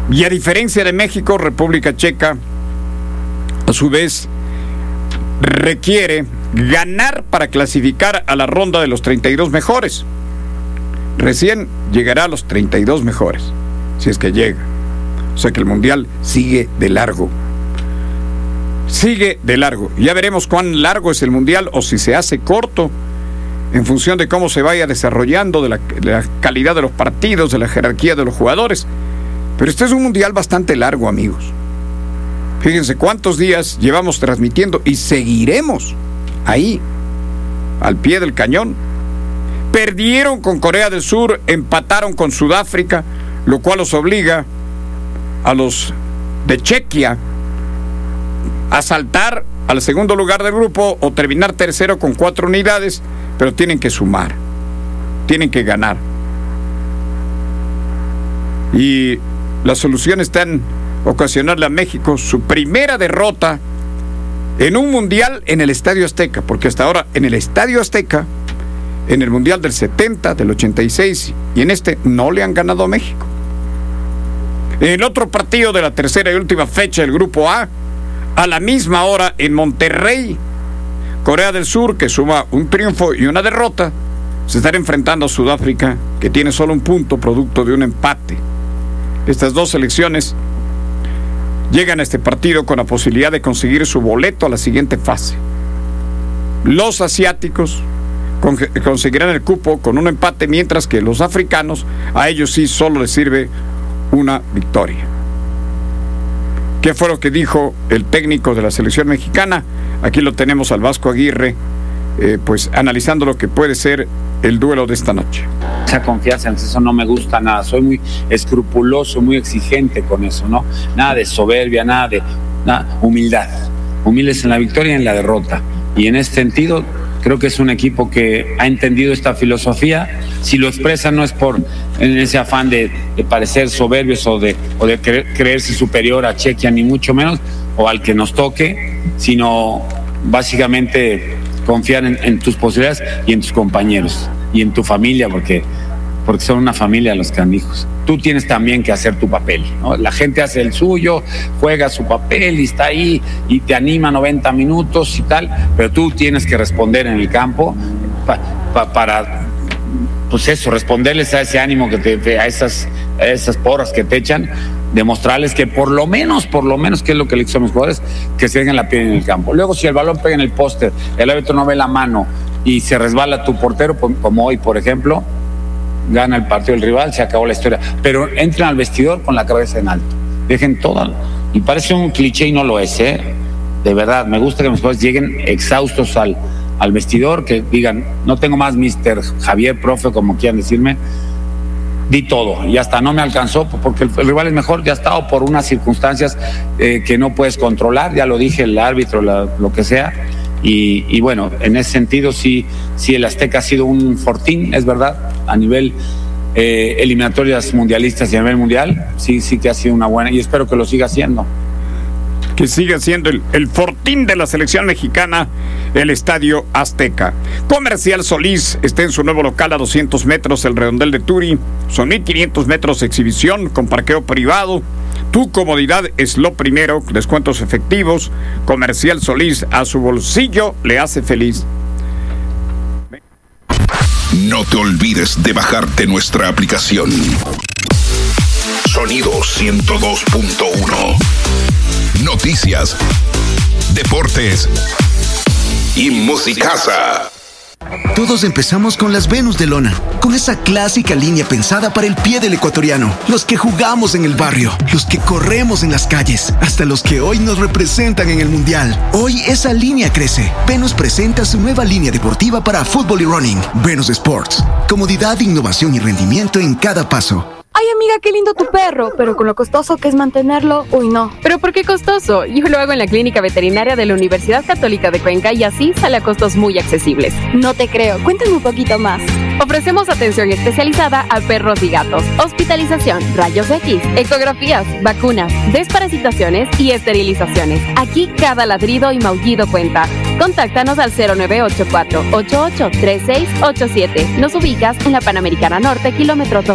Y a diferencia de México, República Checa, a su vez, requiere ganar para clasificar a la ronda de los 32 mejores. Recién llegará a los 32 mejores, si es que llega. O sea que el Mundial sigue de largo. Sigue de largo. Ya veremos cuán largo es el Mundial o si se hace corto en función de cómo se vaya desarrollando, de la calidad de los partidos, de la jerarquía de los jugadores. Pero este es un Mundial bastante largo, amigos. Fíjense cuántos días llevamos transmitiendo y seguiremos ahí, al pie del cañón. Perdieron con Corea del Sur, empataron con Sudáfrica, lo cual los obliga a los de Chequia a saltar al segundo lugar del grupo o terminar tercero con 4 unidades, pero tienen que sumar, tienen que ganar. Y la solución está en ocasionarle a México su primera derrota en un mundial en el Estadio Azteca, porque hasta ahora en el Estadio Azteca, en el Mundial del 70, del 86 y en este no le han ganado a México. En el otro partido de la tercera y última fecha del Grupo A, a la misma hora en Monterrey, Corea del Sur, que suma un triunfo y una derrota, se estará enfrentando a Sudáfrica, que tiene solo un punto producto de un empate. Estas dos selecciones llegan a este partido con la posibilidad de conseguir su boleto a la siguiente fase. Los asiáticos conseguirán el cupo con un empate, mientras que los africanos, a ellos sí solo les sirve una victoria. ¿Qué fue lo que dijo el técnico de la selección mexicana? Aquí lo tenemos al Vasco Aguirre, pues analizando lo que puede ser el duelo de esta noche. Esa confianza, eso no me gusta nada. Soy muy escrupuloso, muy exigente con eso, ¿no? Nada de soberbia, nada, humildad. Humildes en la victoria y en la derrota. Y en este sentido, creo que es un equipo que ha entendido esta filosofía. Si lo expresa no es en ese afán de parecer soberbios o de creerse superior a Chequia, ni mucho menos, o al que nos toque, sino básicamente confiar en tus posibilidades y en tus compañeros y en tu familia, porque son una familia los canijos. Tú tienes también que hacer tu papel, ¿no? La gente hace el suyo, juega su papel y está ahí y te anima 90 minutos y tal, pero tú tienes que responder en el campo para pues eso, responderles a ese ánimo a esas porras que te echan, demostrarles que por lo menos, que es lo que le dicen a mis jugadores, que se dejen la piel en el campo. Luego, si el balón pega en el poste, el árbitro no ve la mano y se resbala tu portero, como hoy, por ejemplo, gana el partido del rival, se acabó la historia. Pero entren al vestidor con la cabeza en alto. Dejen todo. Y parece un cliché y no lo es, ¿eh? De verdad, me gusta que mis jugadores lleguen exhaustos al vestidor, que digan, no tengo más Mr. Javier, profe, como quieran decirme, di todo, y hasta no me alcanzó, porque el rival es mejor, ya está, o por unas circunstancias que no puedes controlar, ya lo dije, el árbitro, lo que sea, y bueno, en ese sentido sí el Azteca ha sido un fortín, es verdad, a nivel eliminatorias mundialistas y a nivel mundial, sí que ha sido una buena, y espero que lo siga siendo. Que siga siendo el fortín de la selección mexicana, el Estadio Azteca. Comercial Solís está en su nuevo local a 200 metros del Redondel de Turi. Son 1,500 metros de exhibición con parqueo privado. Tu comodidad es lo primero, descuentos efectivos. Comercial Solís, a su bolsillo le hace feliz. No te olvides de bajarte nuestra aplicación. Sonido 102.1. Noticias, deportes y musicaza. Todos empezamos con las Venus de lona, con esa clásica línea pensada para el pie del ecuatoriano. Los que jugamos en el barrio, los que corremos en las calles, hasta los que hoy nos representan en el Mundial. Hoy esa línea crece. Venus presenta su nueva línea deportiva para fútbol y running. Venus Sports. Comodidad, innovación y rendimiento en cada paso. Ay, amiga, qué lindo tu perro, pero con lo costoso que es mantenerlo, uy, no. ¿Pero por qué costoso? Yo lo hago en la Clínica Veterinaria de la Universidad Católica de Cuenca y así sale a costos muy accesibles. No te creo, cuéntame un poquito más. Ofrecemos atención especializada a perros y gatos, hospitalización, rayos X, ecografías, vacunas, desparasitaciones y esterilizaciones. Aquí cada ladrido y maullido cuenta. Contáctanos al 0984-883687. Nos ubicas en la Panamericana Norte, kilómetro 2.